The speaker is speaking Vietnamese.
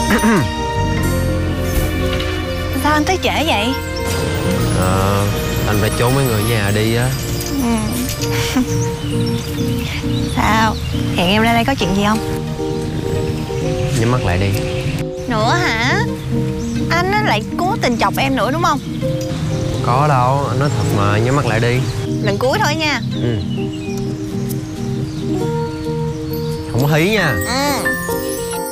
Sao anh tới trễ vậy? Anh phải trốn mấy người nhà đi á. Sao? Hẹn em ra đây có chuyện gì không? Nhắm mắt lại đi. Nữa hả? Anh á lại cố tình chọc em nữa đúng không? Có đâu, anh nói thật mà, nhắm mắt lại đi. Lần cuối thôi nha. Không có hí nha.